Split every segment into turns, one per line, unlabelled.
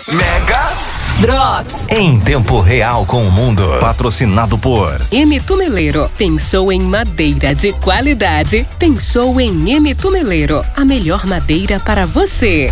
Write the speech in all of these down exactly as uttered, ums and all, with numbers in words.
Mega
Drops.
Em tempo real com o mundo. Patrocinado por
M. Tumeleiro. Pensou em madeira de qualidade? Pensou em M. Tumeleiro. A melhor madeira para você.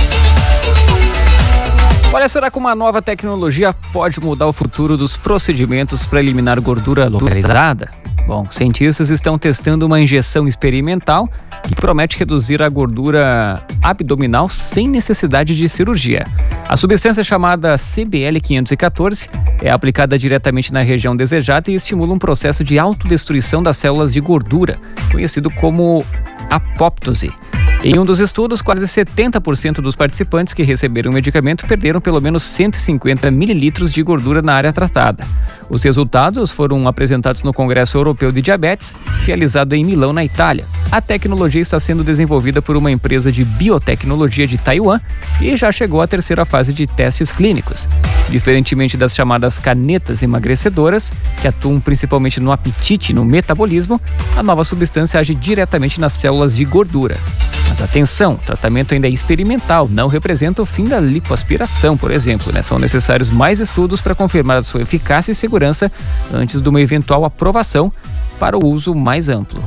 Olha, será que uma nova tecnologia pode mudar o futuro dos procedimentos para eliminar gordura localizada? Bom, cientistas estão testando uma injeção experimental que promete reduzir a gordura abdominal sem necessidade de cirurgia. A substância chamada C B L quinhentos e quatorze é aplicada diretamente na região desejada e estimula um processo de autodestruição das células de gordura, conhecido como apoptose. Em um dos estudos, quase setenta por cento dos participantes que receberam o medicamento perderam pelo menos cento e cinquenta mililitros de gordura na área tratada. Os resultados foram apresentados no Congresso Europeu de Diabetes, realizado em Milão, na Itália. A tecnologia está sendo desenvolvida por uma empresa de biotecnologia de Taiwan e já chegou à terceira fase de testes clínicos. Diferentemente das chamadas canetas emagrecedoras, que atuam principalmente no apetite e no metabolismo, a nova substância age diretamente nas células de gordura. Mas atenção, o tratamento ainda é experimental, não representa o fim da lipoaspiração, por exemplo, né? São necessários mais estudos para confirmar a sua eficácia e segurança antes de uma eventual aprovação para o uso mais amplo.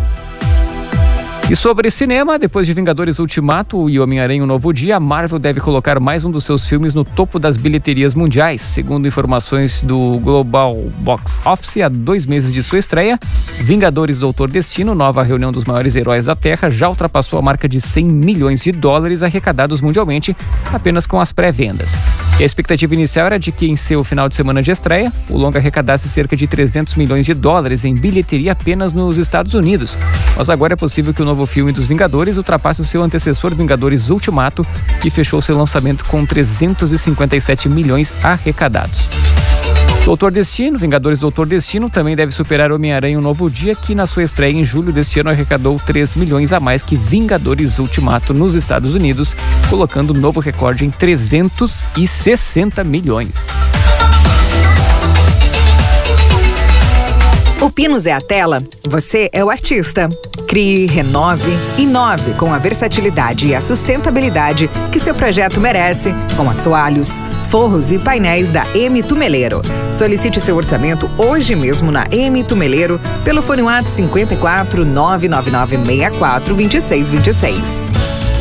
E sobre cinema, depois de Vingadores Ultimato e Homem-Aranha Um Novo Dia, a Marvel deve colocar mais um dos seus filmes no topo das bilheterias mundiais. Segundo informações do Global Box Office, há dois meses de sua estreia, Vingadores Doutor Destino, nova reunião dos maiores heróis da Terra, já ultrapassou a marca de cem milhões de dólares arrecadados mundialmente apenas com as pré-vendas. E a expectativa inicial era de que em seu final de semana de estreia, o longa arrecadasse cerca de trezentos milhões de dólares em bilheteria apenas nos Estados Unidos. Mas agora é possível que o novo O filme dos Vingadores ultrapasse o seu antecessor Vingadores Ultimato, que fechou seu lançamento com trezentos e cinquenta e sete milhões arrecadados. Doutor Destino, Vingadores Doutor Destino, também deve superar Homem-Aranha Um Novo Dia, que na sua estreia em julho deste ano arrecadou três milhões a mais que Vingadores Ultimato nos Estados Unidos, colocando um novo recorde em trezentos e sessenta milhões.
O Pinos é a tela, você é o artista. Crie, renove, inove com a versatilidade e a sustentabilidade que seu projeto merece, com assoalhos, forros e painéis da M. Tumeleiro. Solicite seu orçamento hoje mesmo na M. Tumeleiro pelo fone WhatsApp cinquenta e quatro, nove nove nove seis quatro, dois seis dois seis.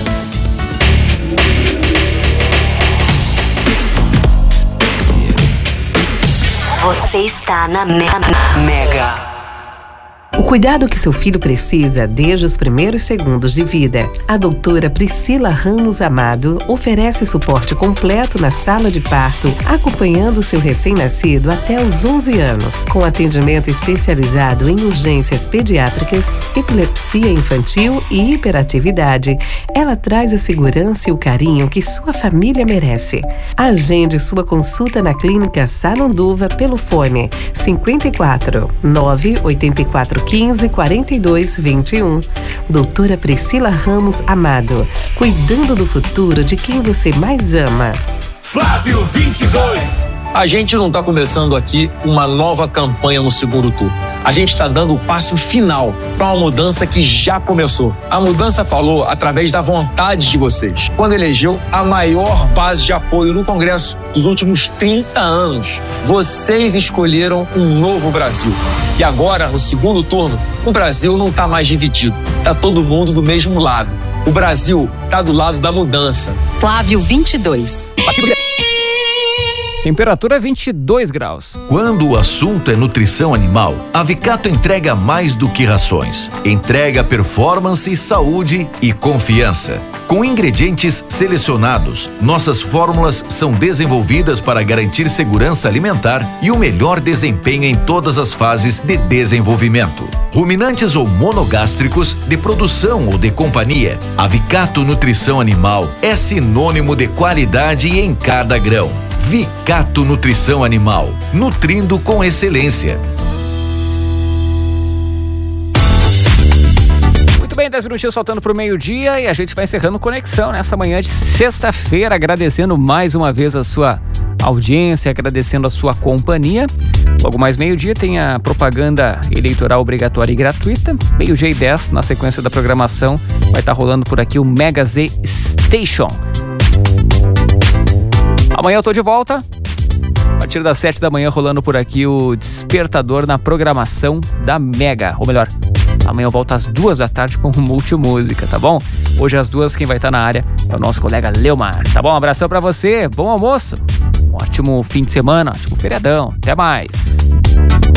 Você está na Mega.
O cuidado que seu filho precisa desde os primeiros segundos de vida. A doutora Priscila Ramos Amado oferece suporte completo na sala de parto, acompanhando seu recém-nascido até os onze anos, com atendimento especializado em urgências pediátricas, epilepsia infantil e hiperatividade. Ela traz a segurança e o carinho que sua família merece. Agende sua consulta na Clínica Saranduva pelo fone cinquenta e quatro, nove oito quatro, quinze, quarenta e dois, vinte e um. Doutora Priscila Ramos Amado, cuidando do futuro de quem você mais ama.
Flávio vinte e dois. A gente não está começando aqui uma nova campanha no segundo turno. A gente está dando o passo final para uma mudança que já começou. A mudança falou através da vontade de vocês, quando elegeu a maior base de apoio no Congresso dos últimos trinta anos. Vocês escolheram um novo Brasil. E agora, no segundo turno, o Brasil não está mais dividido. Está todo mundo do mesmo lado. O Brasil está do lado da mudança.
Flávio vinte e dois.
Temperatura vinte e dois graus.
Quando o assunto é nutrição animal, a Vicato entrega mais do que rações. Entrega performance, saúde e confiança. Com ingredientes selecionados, nossas fórmulas são desenvolvidas para garantir segurança alimentar e o melhor desempenho em todas as fases de desenvolvimento. Ruminantes ou monogástricos, de produção ou de companhia, a Vicato Nutrição Animal é sinônimo de qualidade em cada grão. Vicato Nutrição Animal, nutrindo com excelência.
Muito bem, dez minutinhos faltando para o meio-dia e a gente vai encerrando Conexão nessa manhã de sexta-feira, agradecendo mais uma vez a sua audiência, agradecendo a sua companhia. Logo mais meio-dia tem a propaganda eleitoral obrigatória e gratuita. Meio-dia e dez, na sequência da programação, vai estar rolando por aqui o Mega Z Station. Amanhã eu tô de volta. A partir das sete da manhã rolando por aqui o Despertador na programação da Mega. Ou melhor, amanhã eu volto às duas da tarde com o Multimúsica, tá bom? Hoje às duas quem vai estar na área é o nosso colega Leomar, tá bom? Um abração pra você, bom almoço, um ótimo fim de semana, ótimo feriadão. Até mais.